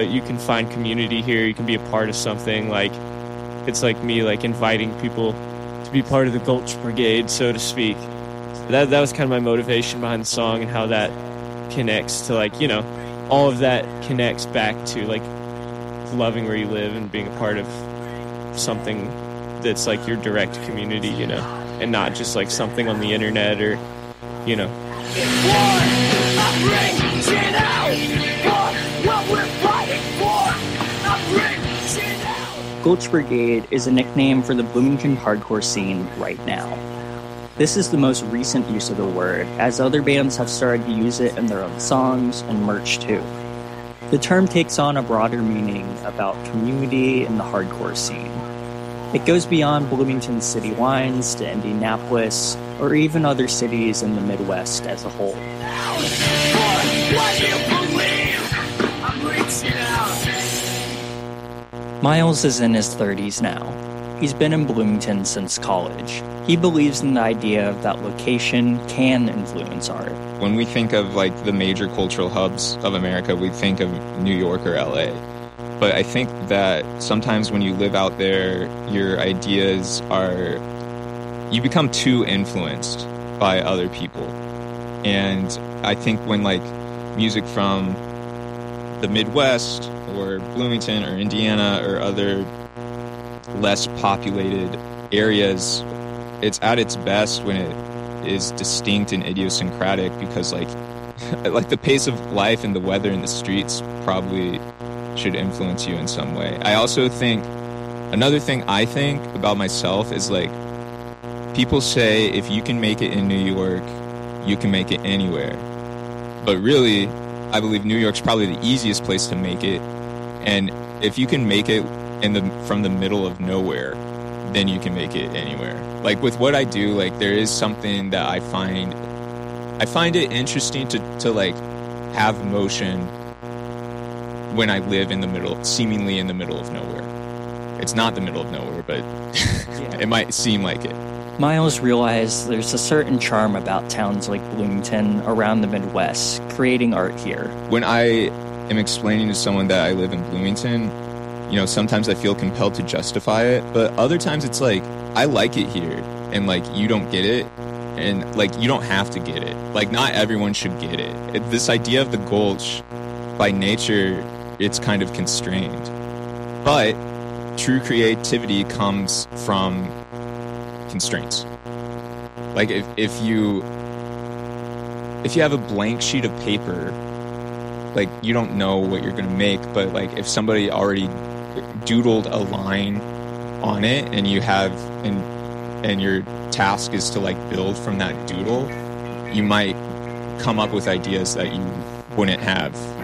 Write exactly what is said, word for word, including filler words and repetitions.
You can find community here. You can be a part of something. Like, it's like me, like, inviting people to be part of the Gulch Brigade, so to speak. That that was kind of my motivation behind the song, and how that connects to, like, you know, all of that connects back to, like, loving where you live and being a part of something that's, like, your direct community, you know, and not just, like, something on the internet or, you know. Gulch Brigade is a nickname for the Bloomington hardcore scene right now. This is the most recent use of the word, as other bands have started to use it in their own songs and merch too. The term takes on a broader meaning about community in the hardcore scene. It goes beyond Bloomington city lines to Indianapolis, or even other cities in the Midwest as a whole. Miles is in his thirties now. He's been in Bloomington since college. He believes in the idea that location can influence art. When we think of, like, the major cultural hubs of America, we think of New York or L A. But I think that sometimes when you live out there, your ideas are... you become too influenced by other people. And I think when, like, music from the Midwest or Bloomington or Indiana or other less populated areas, it's at its best when it is distinct and idiosyncratic, because, like, like the pace of life and the weather in the streets probably should influence you in some way. I also think, another thing I think about myself is, like, people say if you can make it in New York, you can make it anywhere. But really, I believe New York's probably the easiest place to make it. And if you can make it in the from the middle of nowhere, then you can make it anywhere. Like, with what I do, like, there is something that I find I find it interesting to, to like have motion when I live in the middle, seemingly in the middle of nowhere. It's not the middle of nowhere, but yeah. It might seem like it. Miles realized there's a certain charm about towns like Bloomington around the Midwest, creating art here. When I am explaining to someone that I live in Bloomington, you know, sometimes I feel compelled to justify it, but other times it's like, I like it here, and, like, you don't get it, and, like, you don't have to get it. Like, not everyone should get it. it this idea of the Gulch, by nature, it's kind of constrained. But true creativity comes from constraints. Like, if, if you if you have a blank sheet of paper, like, you don't know what you're gonna make, but, like, if somebody already doodled a line on it, and you have and and your task is to, like, build from that doodle, you might come up with ideas that you wouldn't have